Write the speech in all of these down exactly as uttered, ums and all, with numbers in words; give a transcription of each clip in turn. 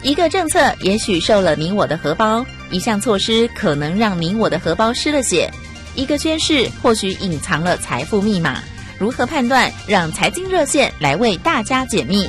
一个政策也许受了你我的荷包，一项措施可能让你我的荷包失了血，一个宣示或许隐藏了财富密码。如何判断？让财经热线来为大家解密。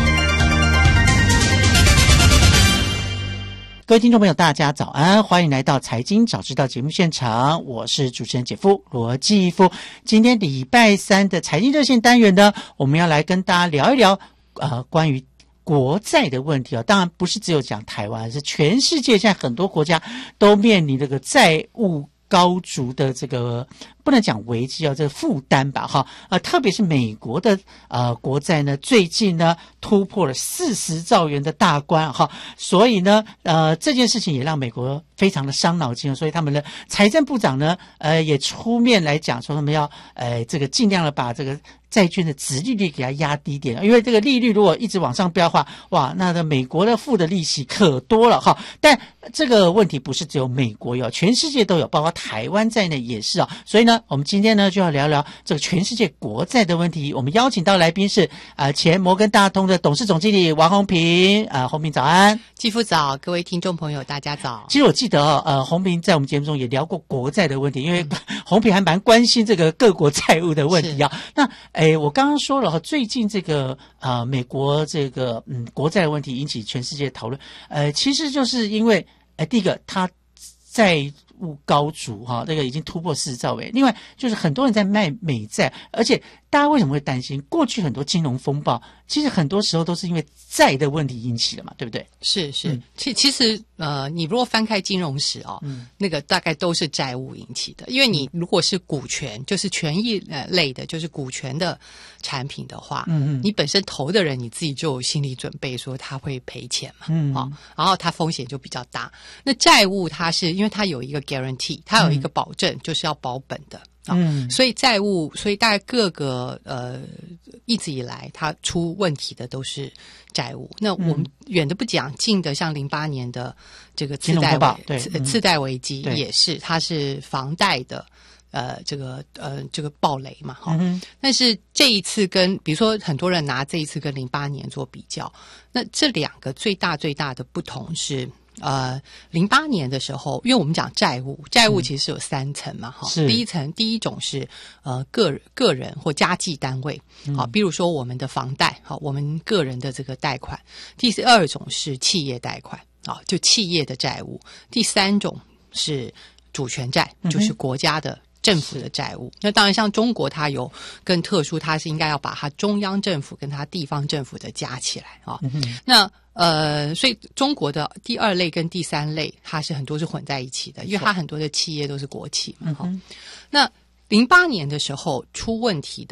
各位听众朋友大家早安，欢迎来到财经早知道节目现场，我是主持人姐夫罗继夫。今天礼拜三的财经热线单元呢，我们要来跟大家聊一聊呃关于国债的问题啊，当然不是只有讲台湾，是全世界现在很多国家都面临这个债务高筑的这个不能讲危机啊，这个负担吧哈，呃，特别是美国的呃国债呢，最近呢突破了四十兆元的大关哈，所以呢呃这件事情也让美国非常的伤脑筋，所以他们的财政部长呢呃也出面来讲说他们要呃这个尽量的把这个债券的殖利率给它压低点，因为这个利率如果一直往上飙的话，哇，那的美国的付的利息可多了哈。但这个问题不是只有美国有，全世界都有，包括台湾在内也是啊。所以呢，我们今天呢就要聊聊这个全世界国债的问题。我们邀请到来宾是呃前摩根大通的董事总经理王宏平，呃宏平早安。 继父早，各位听众朋友大家早。 其实我记得哦，呃宏平在我们节目中也聊过国债的问题，因为宏平还蛮关心这个各国债务的问题啊。那诶，我刚刚说了，最近这个呃美国这个嗯国债的问题引起全世界讨论，呃，其实就是因为呃第一个它债务高筑哈，这个已经突破四十兆元，另外就是很多人在卖美债，而且大家为什么会担心？过去很多金融风暴，其实很多时候都是因为债的问题引起的嘛，对不对？ 是是， 嗯、 其其实呃，你如果翻开金融史哦，嗯、那个大概都是债务引起的。因为你如果是股权，就是权益呃类的，就是股权的产品的话，嗯嗯，你本身投的人你自己就有心理准备说他会赔钱嘛，嗯，哦，然后它风险就比较大。那债务它是因为它有一个 guarantee， 它有一个保证，嗯、就是要保本的。嗯，所以债务，所以大概各个呃一直以来它出问题的都是债务。那我们远的不讲，近的像零八年的这个次贷危次次贷危机也是，它是房贷的呃这个呃这个暴雷嘛哈。嗯、但是这一次跟比如说很多人拿这一次跟零八年做比较，那这两个最大最大的不同是。呃，零八年的时候，因为我们讲债务，债务其实是有三层嘛，哈、嗯。第一层，第一种是呃个个人或家计单位，好、嗯，比如说我们的房贷，好，我们个人的这个贷款。第二种是企业贷款，啊，就企业的债务。第三种是主权债，就是国家的。政府的债务，那当然像中国它有更特殊，它是应该要把它中央政府跟它地方政府的加起来啊。嗯、那呃，所以中国的第二类跟第三类，它是很多是混在一起的，因为它很多的企业都是国企嘛。嗯、那零八年的时候出问题的。